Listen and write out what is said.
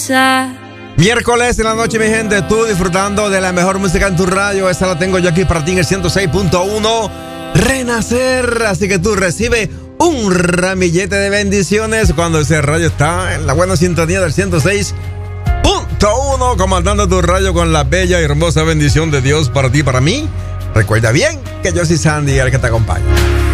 Miércoles en la noche, mi gente, tú disfrutando de la mejor música en tu radio. Esta la tengo yo aquí para ti en el 106.1 Renacer. Así que tú recibes un ramillete de bendiciones cuando ese radio está en la buena sintonía del 106.1, comandando tu radio con la bella y hermosa bendición de Dios para ti y para mí. Recuerda bien que yo soy Sandy, el que te acompaña.